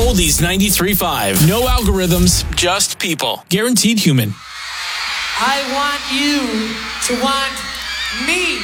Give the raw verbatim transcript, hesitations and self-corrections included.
Oldies ninety-three point five. No algorithms, just people. Guaranteed human. I want you to want me.